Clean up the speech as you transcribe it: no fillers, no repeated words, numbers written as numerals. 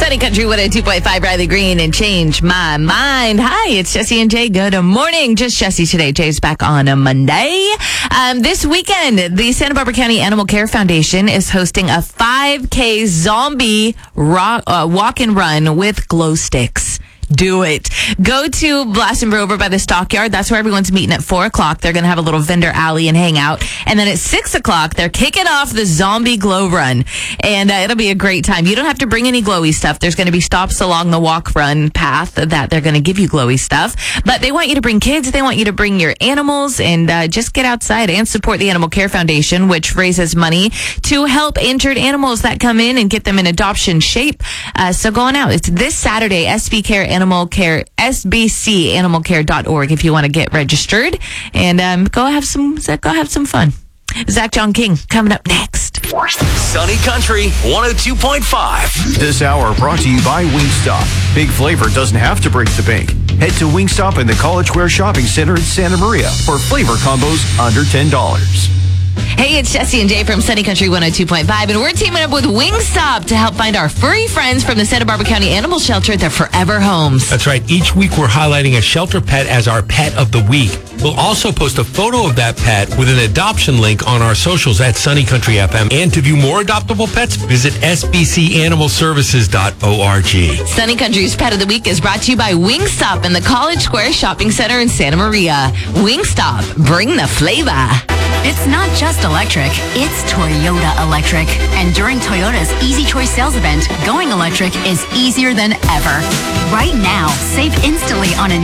Sunny Country 102.5, Riley Green, and Change My Mind. Hi, it's Jesse and Jay. Good morning. Just Jesse today. Jay's back on a Monday. This weekend, the Santa Barbara County Animal Care Foundation is hosting a 5K zombie walk and run with glow sticks. Do it. Go to Blast & Brew over by the Stockyard. That's where everyone's meeting at 4 o'clock. They're going to have a little vendor alley and hang out. And then at 6 o'clock, they're kicking off the zombie glow run. And it'll be a great time. You don't have to bring any glowy stuff. There's going to be stops along the walk run path that they're going to give you glowy stuff. But they want you to bring kids. They want you to bring your animals and just get outside and support the Animal Care Foundation, which raises money to help injured animals that come in and get them in adoption shape. So go on out. It's this Saturday, Animal Care, sbcanimalcare.org if you want to get registered and go have some fun. Zach John King coming up next. Sunny Country 102.5. This hour brought to you by Wingstop. Big flavor doesn't have to break the bank. Head to Wingstop in the College Square Shopping Center in Santa Maria for flavor combos under $10. Hey, it's Jesse and Jay from Sunny Country 102.5, and we're teaming up with Wingstop to help find our furry friends from the Santa Barbara County Animal Shelter their forever homes. That's right. Each week we're highlighting a shelter pet as our pet of the week. We'll also post a photo of that pet with an adoption link on our socials at Sunny Country FM. And to view more adoptable pets, visit sbcanimalservices.org. Sunny Country's Pet of the Week is brought to you by Wingstop in the College Square Shopping Center in Santa Maria. Wingstop, bring the flavor. It's not just electric, it's Toyota Electric. And during Toyota's Easy Choice sales event, going electric is easier than ever. Right now, save instantly on a